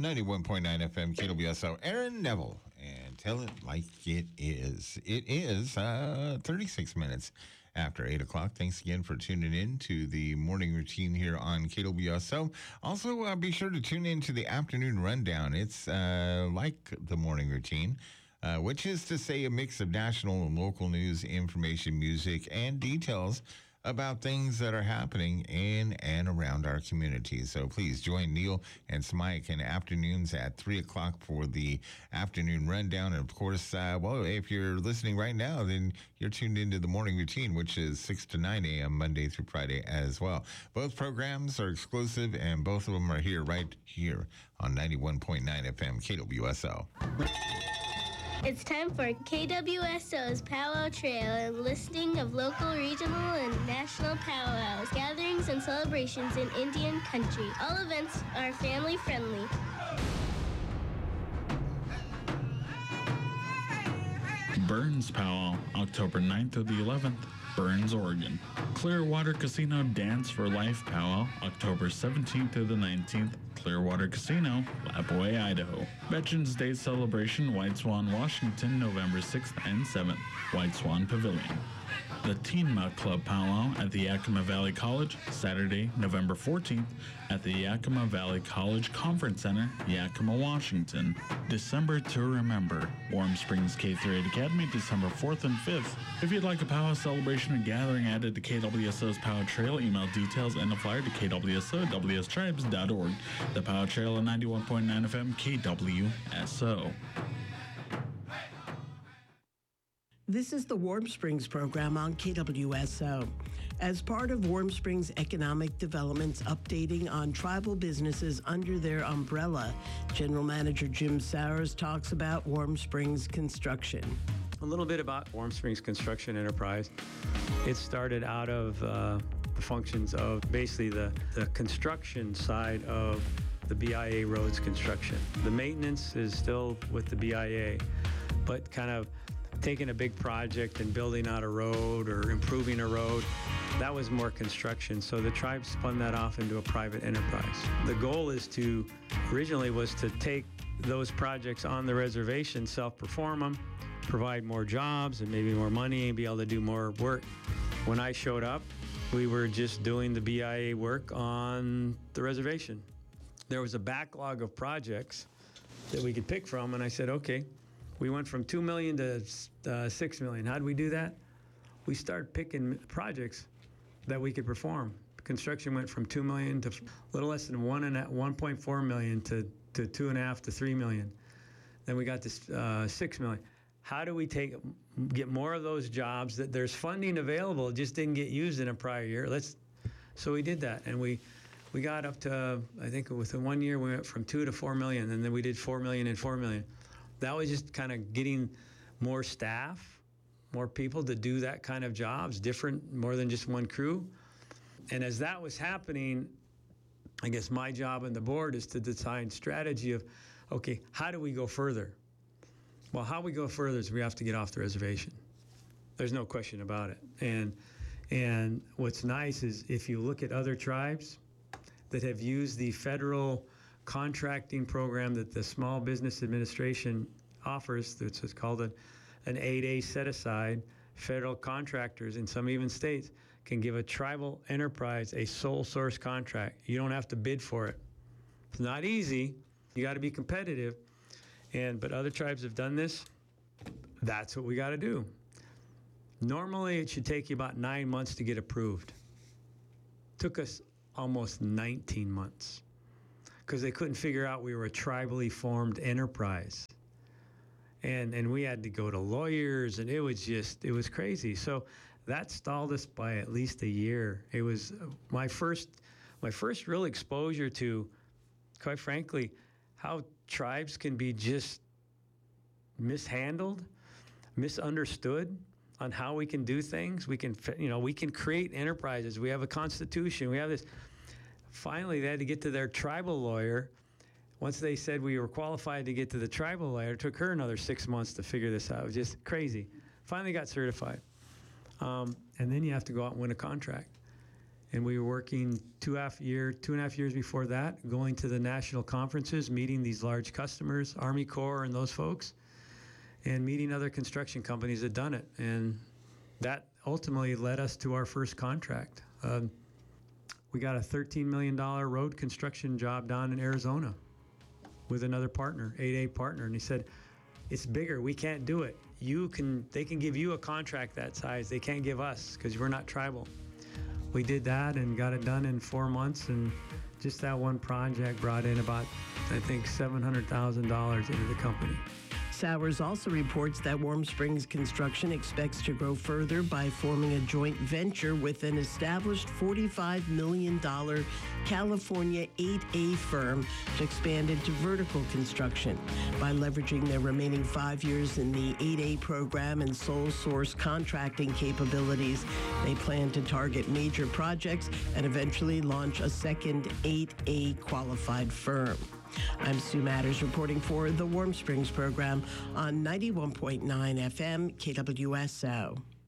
91.9 FM KWSO. Aaron Neville, and tell it like it is. It is 36 minutes after 8 o'clock. Thanks again for tuning in to the morning routine here on KWSO. Also, be sure to tune in to the afternoon rundown. It's like the morning routine, which is to say a mix of national and local news, information, music, and details about things that are happening in and around our community. So please join Neil and Smike in afternoons at 3 o'clock for the afternoon rundown. And of course, if you're listening right now, then you're tuned into the morning routine, which is 6 to 9 a.m. Monday through Friday as well. Both programs are exclusive, and both of them are here right here on 91.9 FM KWSO. It's time for KWSO's Powwow Trail and listing of local, regional, and national powwows, gatherings, and celebrations in Indian country. All events are family friendly. Burns Powwow, October 9th through the 11th, Burns, Oregon. Clearwater Casino Dance for Life Powwow, October 17th through the 19th, Clearwater Casino, Lapwai, Idaho. Veterans Day Celebration, White Swan, Washington, November 6th and 7th, White Swan Pavilion. The Teen Muck Club Powwow at the Yakima Valley College, Saturday, November 14th at the Yakima Valley College Conference Center, Yakima, Washington. December to Remember, Warm Springs K-8 Academy, December 4th and 5th. If you'd like a powwow celebration or gathering added to KWSO's Powwow Trail, email details and a flyer to kwso@wstribes.org. The Powwow Trail at 91.9 FM KWSO. This is the Warm Springs program on KWSO. As part of Warm Springs Economic Development's updating on tribal businesses under their umbrella, General Manager Jim Sowers talks about Warm Springs Construction. A little bit about Warm Springs Construction Enterprise. It started out of the functions of basically the construction side of the BIA roads construction. The maintenance is still with the BIA, but kind of taking a big project and building out a road or improving a road, that was more construction. So the tribe spun that off into a private enterprise. The goal originally was to take those projects on the reservation, self-perform them, provide more jobs and maybe more money and be able to do more work. When I showed up, we were just doing the BIA work on the reservation. There was a backlog of projects that we could pick from, and I said, okay, we went from 2 million to 6 million. How did we do that? We started picking projects that we could perform. Construction went from 2 million to a little less than 1.4 million to 2.5 to 3 million. Then we got to 6 million. How do we get more of those jobs that there's funding available, it just didn't get used in a prior year? So we did that, and we got up to, I think within 1 year, we went from 2 to 4 million, and then we did 4 million and 4 million. That was just kind of getting more staff, more people to do that kind of jobs, more than just one crew. And as that was happening, I guess my job and the board is to design strategy of, okay, how do we go further? Well, how we go further is we have to get off the reservation. There's no question about it. And what's nice is if you look at other tribes that have used the federal contracting program that the Small Business Administration offers, which is called an 8A set-aside, federal contractors in some even states can give a tribal enterprise a sole source contract. You don't have to bid for it. It's not easy. You got to be competitive. But other tribes have done this. That's what we got to do. Normally, it should take you about 9 months to get approved. Took us almost 19 months because they couldn't figure out we were a tribally formed enterprise. And we had to go to lawyers, and it was crazy. So that stalled us by at least a year. It was my first real exposure to, quite frankly, how tribes can be just mishandled, misunderstood on how we can do things. We can create enterprises. We have a constitution. We have this. Finally, they had to get to their tribal lawyer. Once they said we were qualified to get to the tribal lawyer, it took her another 6 months to figure this out. It was just crazy. Finally got certified. And then you have to go out and win a contract. And we were working 2.5 years before that, going to the national conferences, meeting these large customers, Army Corps and those folks, and meeting other construction companies that done it. And that ultimately led us to our first contract. We got a $13 million road construction job down in Arizona with another partner, 8A partner. And he said, it's bigger, we can't do it. They can give you a contract that size. They can't give us because we're not tribal. We did that and got it done in 4 months, and just that one project brought in about, I think, $700,000 into the company. Sowers also reports that Warm Springs Construction expects to grow further by forming a joint venture with an established $45 million California 8A firm to expand into vertical construction. By leveraging their remaining 5 years in the 8A program and sole source contracting capabilities, they plan to target major projects and eventually launch a second 8A qualified firm. I'm Sue Matters reporting for the Warm Springs program on 91.9 FM KWSO.